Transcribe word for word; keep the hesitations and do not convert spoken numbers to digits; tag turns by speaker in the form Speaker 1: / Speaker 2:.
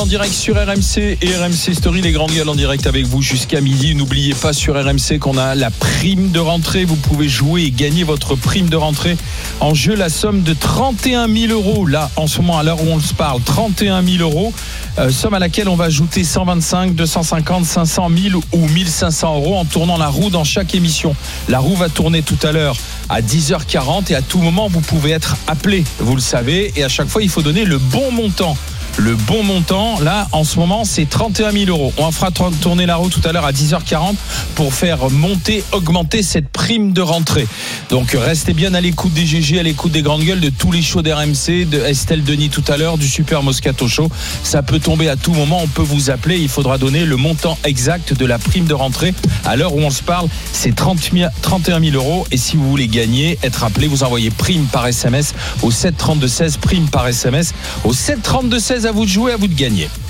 Speaker 1: En direct sur R M C et R M C Story, les grandes gueules en direct avec vous jusqu'à midi. N'oubliez pas sur R M C qu'on a la prime de rentrée. Vous pouvez jouer et gagner votre prime de rentrée. En jeu, la somme de trente et un mille euros. Là, en ce moment, à l'heure où on se parle, trente et un mille euros. Euh, somme à laquelle on va ajouter cent vingt-cinq, deux cent cinquante, cinq cents, mille ou mille cinq cents euros en tournant la roue dans chaque émission. La roue va tourner tout à l'heure à dix heures quarante et à tout moment, vous pouvez être appelé. Vous le savez. Et à chaque fois, il faut donner le bon montant. Le bon montant, là, en ce moment, c'est trente et un mille euros. On fera tourner la roue tout à l'heure à dix heures quarante pour faire monter, augmenter cette prime de rentrée. Donc, restez bien à l'écoute des G G, à l'écoute des grandes gueules, de tous les shows d'R M C, de Estelle Denis tout à l'heure, du Super Moscato Show. Ça peut tomber à tout moment, on peut vous appeler. Il faudra donner le montant exact de la prime de rentrée. À l'heure où on se parle, c'est trente et un mille euros. Et si vous voulez gagner, être appelé, vous envoyez prime par S M S au sept trente-deux seize, prime par S M S au sept trente-deux seize. À vous de jouer, à vous de gagner.